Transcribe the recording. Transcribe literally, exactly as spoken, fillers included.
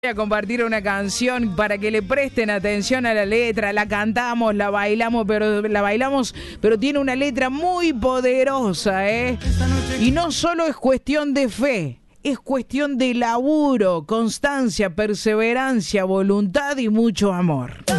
A compartir una canción para que le presten atención a la letra. La cantamos, la bailamos, pero la bailamos, pero tiene una letra muy poderosa, ¿eh? Y no solo es cuestión de fe, es cuestión de laburo, constancia, perseverancia, voluntad y mucho amor.